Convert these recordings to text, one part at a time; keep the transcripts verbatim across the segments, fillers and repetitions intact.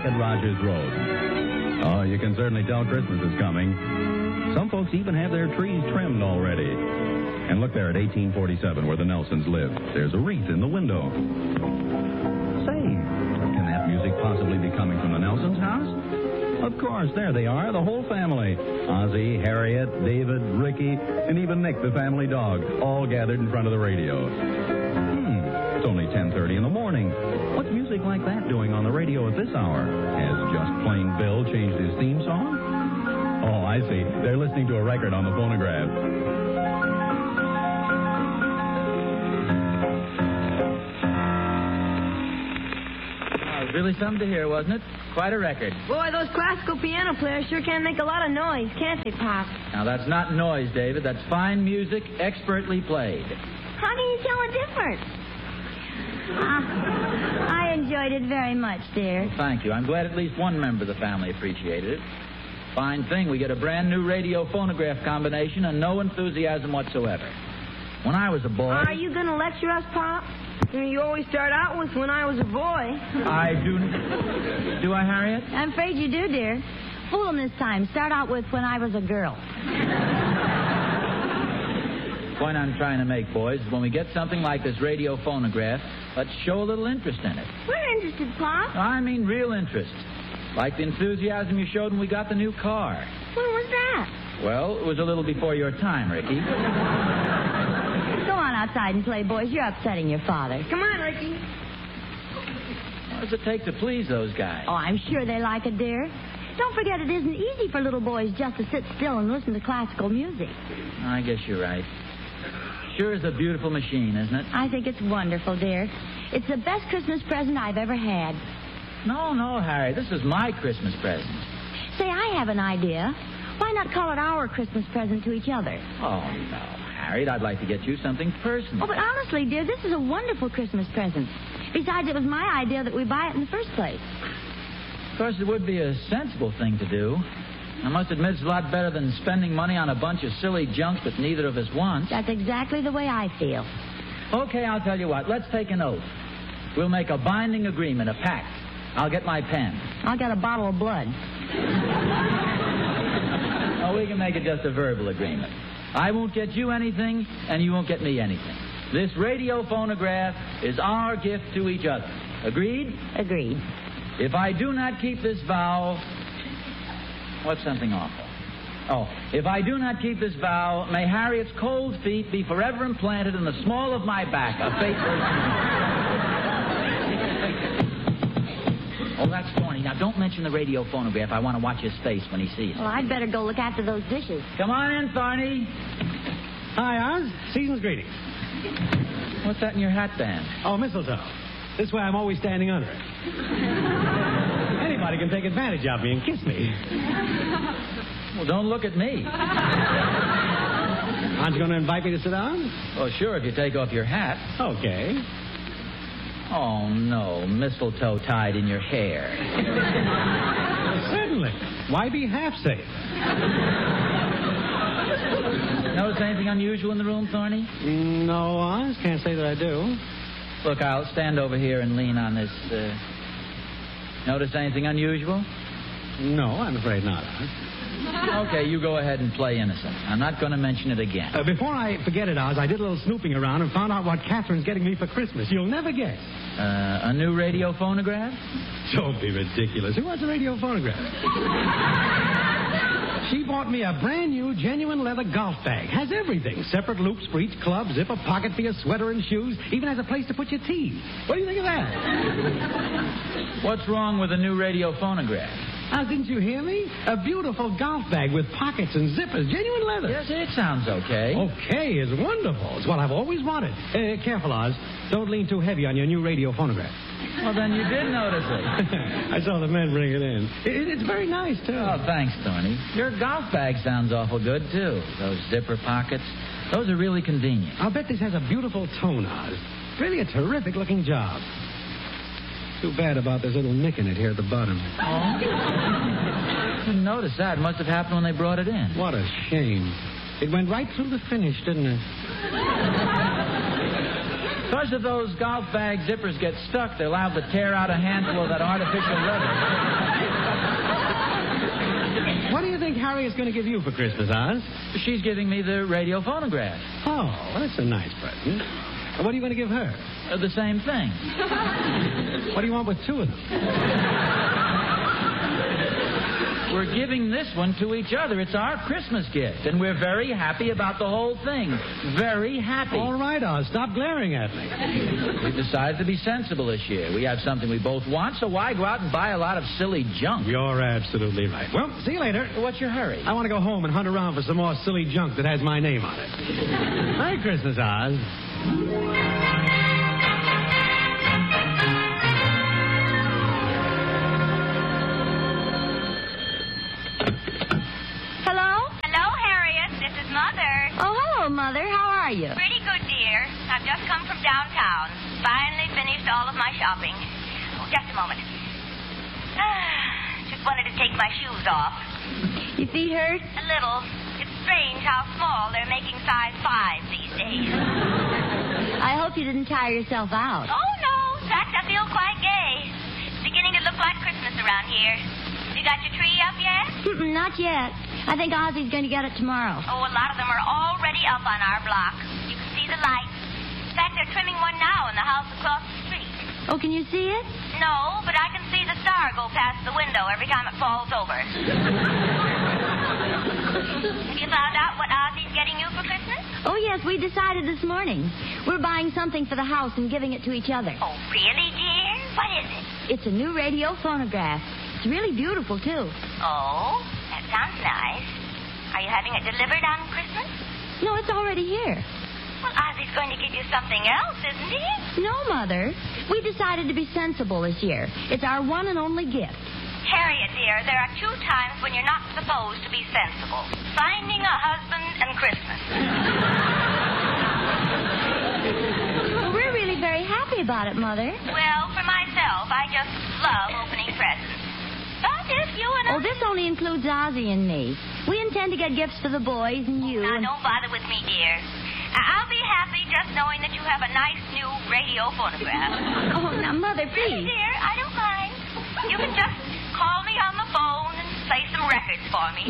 at Rogers Road. Oh, you can certainly tell Christmas is coming. Some folks even have their trees trimmed already. And look there at eighteen forty-seven where the Nelsons live. There's a wreath in the window. Say, can that music possibly be coming from the Nelsons' house? Of course, there they are, the whole family. Ozzie, Harriet, David, Ricky, and even Nick, the family dog, all gathered in front of the radio. Hmm, it's only ten thirty in the morning. What's music like that doing on the radio at this hour? Has Just Plain Bill changed his theme song? Oh, I see. They're listening to a record on the phonograph. Really something to hear, wasn't it? Quite a record. Boy, those classical piano players sure can make a lot of noise, can't they, Pop? Now, that's not noise, David. That's fine music, expertly played. How can you tell a difference? Uh, I enjoyed it very much, dear. Well, thank you. I'm glad at least one member of the family appreciated it. Fine thing. We get a brand new radio-phonograph combination and no enthusiasm whatsoever. When I was a boy... Are you going to lecture us, Pop? You always start out with when I was a boy. I do... Do I, Harriet? I'm afraid you do, dear. Fool them this time. Start out with when I was a girl. The point I'm trying to make, boys, is when we get something like this radio phonograph, let's show a little interest in it. We're interested, Pop. I mean real interest. Like the enthusiasm you showed when we got the new car. When was that? Well, it was a little before your time, Ricky. Go on outside and play, boys. You're upsetting your father. Come on, Ricky. What does it take to please those guys? Oh, I'm sure they like it, dear. Don't forget it isn't easy for little boys just to sit still and listen to classical music. I guess you're right. Sure is a beautiful machine, isn't it? I think it's wonderful, dear. It's the best Christmas present I've ever had. No, no, Harry. This is my Christmas present. Say, I have an idea. Why not call it our Christmas present to each other? Oh, no, Harriet. I'd like to get you something personal. Oh, but honestly, dear, this is a wonderful Christmas present. Besides, it was my idea that we buy it in the first place. Of course, it would be a sensible thing to do. I must admit it's a lot better than spending money on a bunch of silly junk that neither of us wants. That's exactly the way I feel. Okay, I'll tell you what. Let's take an oath. We'll make a binding agreement, a pact. I'll get my pen. I'll get a bottle of blood. Oh, we can make it just a verbal agreement. I won't get you anything, and you won't get me anything. This radio phonograph is our gift to each other. Agreed? Agreed. If I do not keep this vow... What's something awful? Oh, if I do not keep this vow, may Harriet's cold feet be forever implanted in the small of my back, a fateful... Oh, that's Thorny. Now, don't mention the radio phonograph. I want to watch his face when he sees it. Well, I'd better go look after those dishes. Come on in, Thorny. Hi, Oz. Season's greetings. What's that in your hat band? Oh, mistletoe. This way I'm always standing under it. Anybody can take advantage of me and kiss me. Well, don't look at me. Aren't you going to invite me to sit down? Well, sure, if you take off your hat. Okay. Oh, no, mistletoe tied in your hair. Well, certainly. Why be half safe? Notice anything unusual in the room, Thorny? No, Oz. Can't say that I do. Look, I'll stand over here and lean on this. Uh... Notice anything unusual? No, I'm afraid not, Oz. Okay, you go ahead and play innocent. I'm not going to mention it again. Uh, before I forget it, Oz, I did a little snooping around and found out what Catherine's getting me for Christmas. You'll never guess. Uh, a new radio phonograph? Don't be ridiculous. Who wants a radio phonograph? She bought me a brand new, genuine leather golf bag. Has everything. Separate loops for each club, zipper pocket for your sweater and shoes, even has a place to put your tea. What do you think of that? What's wrong with a new radio phonograph? Ah, didn't you hear me? A beautiful golf bag with pockets and zippers, genuine leather. Yes, it sounds okay. Okay is wonderful. It's what I've always wanted. Uh, careful, Oz. Don't lean too heavy on your new radio phonograph. Well, then you did notice it. I saw the men bring it in. It, it's very nice, too. Oh, thanks, Tony. Your golf bag sounds awful good, too. Those zipper pockets. Those are really convenient. I'll bet this has a beautiful tone, Oz. Really a terrific-looking job. Too bad about this little nick in it here at the bottom. Oh? Didn't notice that. Must have happened when they brought it in. What a shame. It went right through the finish, didn't it? Because if those golf bag zippers get stuck, they're liable to tear out a handful of that artificial leather. What do you think Harriet's going to give you for Christmas, Oz? She's giving me the radio phonograph. Oh, well, that's a nice present. And what are you going to give her? Uh, the same thing. What do you want with two of them? We're giving this one to each other. It's our Christmas gift, and we're very happy about the whole thing. Very happy. All right, Oz, stop glaring at me. We've decided to be sensible this year. We have something we both want, so why go out and buy a lot of silly junk? You're absolutely right. Well, see you later. What's your hurry? I want to go home and hunt around for some more silly junk that has my name on it. Merry Christmas, Oz. Mother, how are you? Pretty good, dear. I've just come from downtown. Finally finished all of my shopping. Oh, just a moment. Just wanted to take my shoes off. Your feet hurt? A little. It's strange how small they're making size five these days. I hope you didn't tire yourself out. Oh, no. In fact, I feel quite gay. It's beginning to look like Christmas around here. You got your tree up yet? Mm-mm, not yet. I think Ozzy's going to get it tomorrow. Oh, a lot of them are already up on our block. You can see the lights. In fact, they're trimming one now in the house across the street. Oh, can you see it? No, but I can see the star go past the window every time it falls over. Have you found out what Ozzy's getting you for Christmas? Oh, yes, we decided this morning. We're buying something for the house and giving it to each other. Oh, really, dear? What is it? It's a new radio phonograph. It's really beautiful, too. Oh, that sounds nice. Are you having it delivered on Christmas? No, it's already here. Well, Ozzy's going to give you something else, isn't he? No, Mother. We decided to be sensible this year. It's our one and only gift. Harriet, dear, there are two times when you're not supposed to be sensible. Finding a husband and Christmas. Well, we're really very happy about it, Mother. Well, for myself, I just love opening presents. But if you and I... Oh, this only includes Ozzy and me. We intend to get gifts for the boys and you. Now, and... don't bother with me, dear. I'll be happy just knowing that you have a nice new radio phonograph. Oh, now, Mother, please. Dear, I don't mind. You can just call me on the phone and play some records for me.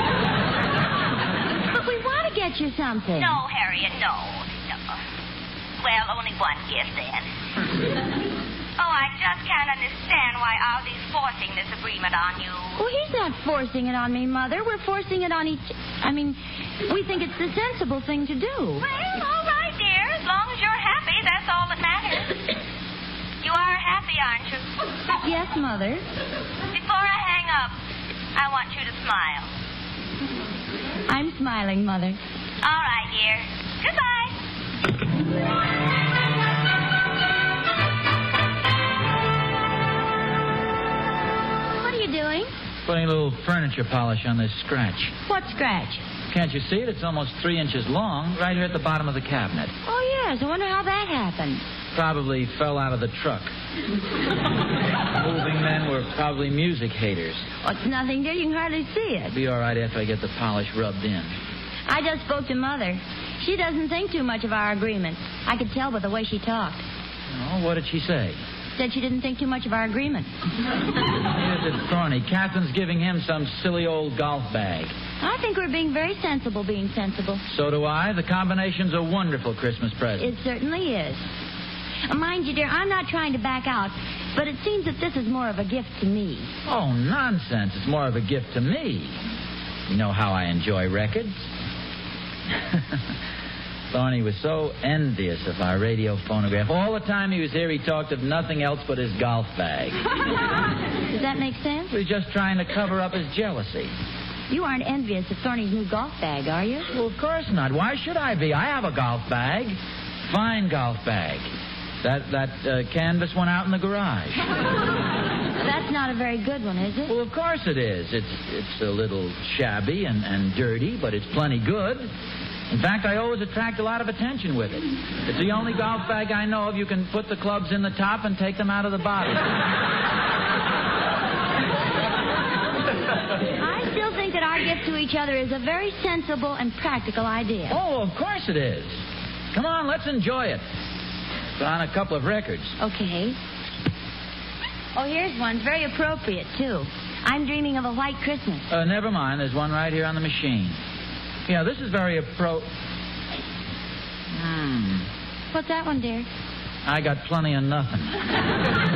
But we want to get you something. No, Harriet, no. no. Well, only one gift, then. Oh, I just can't understand why Ozzy's forcing this agreement on you. Well, he's not forcing it on me, Mother. We're forcing it on each... I mean, we think it's the sensible thing to do. Well, all right, dear. As long as you're happy, that's all that matters. You are happy, aren't you? Yes, Mother. Before I hang up, I want you to smile. I'm smiling, Mother. All right, dear. Goodbye. Doing? Putting a little furniture polish on this scratch. What scratch? Can't you see it? It's almost three inches long, right here at the bottom of the cabinet. Oh, yes. I wonder how that happened. Probably fell out of the truck. Moving men were probably music haters. Oh, it's nothing there. You can hardly see it. It'll be all right after I get the polish rubbed in. I just spoke to Mother. She doesn't think too much of our agreement. I could tell by the way she talked. Oh, what did she say? Said she didn't think too much of our agreement. Neither did Thorny. Catherine's giving him some silly old golf bag. I think we're being very sensible being sensible. So do I. The combination's a wonderful Christmas present. It certainly is. Mind you, dear, I'm not trying to back out, but it seems that this is more of a gift to me. Oh, nonsense. It's more of a gift to me. You know how I enjoy records. Thorny was so envious of our radio phonograph. All the time he was here, he talked of nothing else but his golf bag. Does that make sense? He was just trying to cover up his jealousy. You aren't envious of Thorny's new golf bag, are you? Well, of course not. Why should I be? I have a golf bag. Fine golf bag. That that uh, canvas one out in the garage. That's not a very good one, is it? Well, of course it is. It's it's a little shabby and, and dirty, but it's plenty good. In fact, I always attract a lot of attention with it. It's the only golf bag I know of you can put the clubs in the top and take them out of the bottom. I still think that our gift to each other is a very sensible and practical idea. Oh, of course it is. Come on, let's enjoy it. Put on a couple of records. Okay. Oh, here's one. Very appropriate, too. I'm dreaming of a white Christmas. Uh, never mind. There's one right here on the machine. Yeah, this is very appro... Hmm. What's that one, dear? I got plenty of nothing.